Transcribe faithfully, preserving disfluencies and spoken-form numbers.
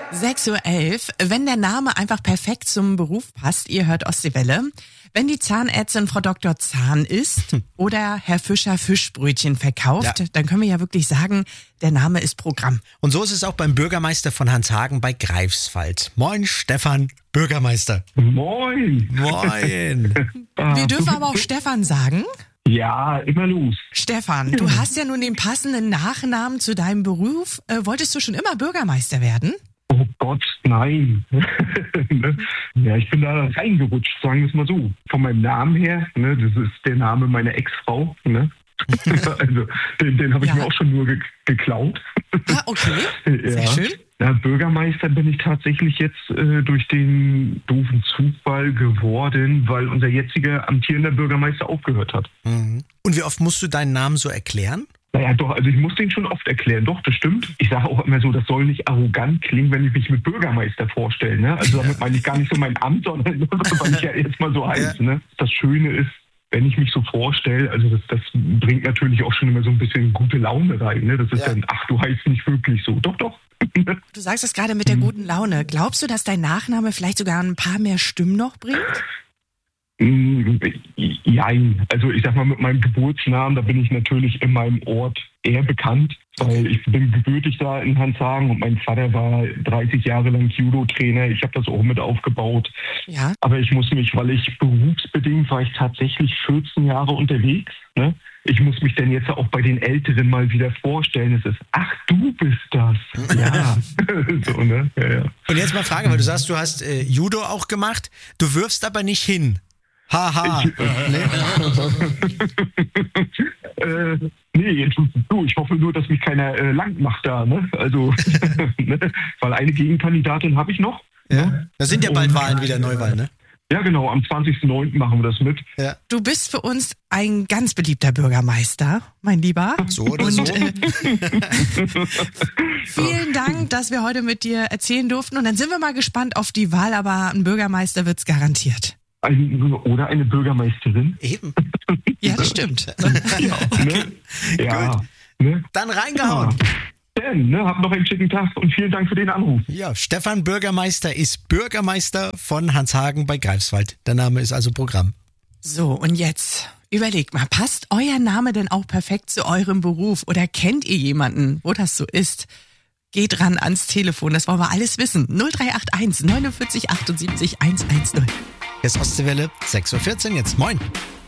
sechs Uhr elf. Wenn der Name einfach perfekt zum Beruf passt, ihr hört Ostseewelle. Wenn die Zahnärztin Frau Doktor Zahn ist oder Herr Fischer Fischbrötchen verkauft, Ja. dann können wir ja wirklich sagen, der Name ist Programm. Und so ist es auch beim Bürgermeister von Hanshagen bei Greifswald. Moin, Stefan, Bürgermeister. Moin. Moin. Wir dürfen aber auch Stefan sagen. Ja, immer los. Stefan, du hast ja nun den passenden Nachnamen zu deinem Beruf. Äh, wolltest du schon immer Bürgermeister werden? Oh Gott, nein. Ne? Ja, ich bin da reingerutscht, sagen wir es mal so. Von meinem Namen her, ne, das ist der Name meiner Ex-Frau. Ne? Also den, den habe ich Ja. mir auch schon nur ge geklaut. Ah, okay. Sehr Ja. schön. Ja, Bürgermeister bin ich tatsächlich jetzt äh, durch den doofen Zufall geworden, weil unser jetziger amtierender Bürgermeister aufgehört hat. Mhm. Und wie oft musst du deinen Namen so erklären? Naja, doch, also ich muss den schon oft erklären. Doch, das stimmt. Ich sage auch immer so, das soll nicht arrogant klingen, wenn ich mich mit Bürgermeister vorstelle. Ne? Also damit meine ich gar nicht so mein Amt, sondern weil ich ja jetzt mal so heiße. Ne? Das Schöne ist, wenn ich mich so vorstelle, also das, das bringt natürlich auch schon immer so ein bisschen gute Laune rein. Ne? Das ist Ja. dann, ach, du heißt nicht wirklich so. Doch, doch. Du sagst es gerade mit der guten Laune. Glaubst du, dass dein Nachname vielleicht sogar ein paar mehr Stimmen noch bringt? Mm, Jein. Also ich sag mal, mit meinem Geburtsnamen, da bin ich natürlich in meinem Ort eher bekannt, weil ich bin gebürtig da in Hanshagen und mein Vater war dreißig Jahre lang Judo-Trainer. Ich habe das auch mit aufgebaut. Ja. Aber ich muss mich, weil ich berufsbedingt war ich tatsächlich vierzehn Jahre unterwegs. Ne? Ich muss mich dann jetzt auch bei den Älteren mal wieder vorstellen. Es ist, ach, du bist das. Ja. So, ne? Ja, ja. Und jetzt mal Frage, weil du sagst, du hast äh, Judo auch gemacht, du wirfst aber nicht hin. Haha. äh, nee, jetzt, du, ich hoffe nur, dass mich keiner äh, lang macht da. Ne? Also, ne? Weil eine Gegenkandidatin habe ich noch. Ja. Da sind ja bald Und- Wahlen wieder, Neuwahlen, ne? Ja, genau, am zwanzigsten neunten machen wir das mit. Ja. Du bist für uns ein ganz beliebter Bürgermeister, mein Lieber. So oder Und, so. Äh, vielen Dank, dass wir heute mit dir erzählen durften. Und dann sind wir mal gespannt auf die Wahl, aber ein Bürgermeister wird's garantiert. Ein, oder eine Bürgermeisterin. Eben. Ja, das stimmt. Ja, ne? Ja. Ne? Dann reingehauen. Denn, ne, habt noch einen schicken Tag und vielen Dank für den Anruf. Ja, Stefan Bürgermeister ist Bürgermeister von Hanshagen bei Greifswald. Der Name ist also Programm. So, und jetzt überlegt mal, passt euer Name denn auch perfekt zu eurem Beruf? Oder kennt ihr jemanden, wo das so ist? Geht ran ans Telefon, das wollen wir alles wissen. null drei acht eins neunundvierzig achtundsiebzig hundertzehn. Hier ist Ostseewelle, sechs Uhr vierzehn jetzt. Moin.